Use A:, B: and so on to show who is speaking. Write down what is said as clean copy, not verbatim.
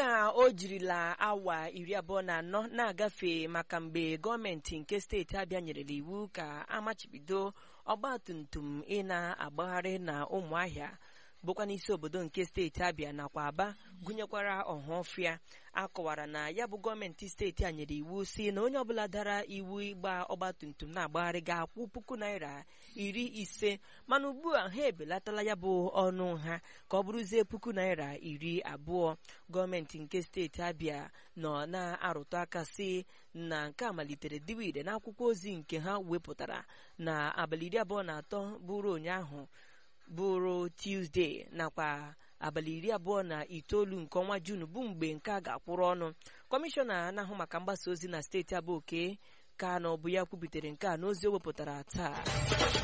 A: dịka o jirila awa 24 na-agafe maka mgbe gọọmenti nke steeti Abịa nyerela iwu ka amachibido ọgbatumtum ị na-agbagharị na Ụmụahịa bụkwa n'isi obodo nke steeti Abịa nakwa Aba gụnyekwara Ọhafịa. Akọwara na ya bụ gọọmenti steeti a nyere iwu si na onye ọbụla dara iwu ịgba ọgbatumtum na-agbagharị ga-akwụ N50, mana ugbu a ha ebelatala ya bụ ọnụ ha ka ọ bụrụzie N20. Gọọmenti nke steeti Abịa nọ na-arụtụ aka si na nke a malitere diwa ire n'akwụkwọ ozi nke ha wepụtara na abalị 23 bụrụ ụnyaahụ bụrụ Tuesday nakwa abalị 29 nke ọnwa Junu bụ mgbe nke a ga-akwụrụ ọnụ. Kọmishọna na-ahụ maka mgbasa ozi na steeti Aba Oke Kano bụ ya kwubitere nke a n'ozi o wepụtara taa.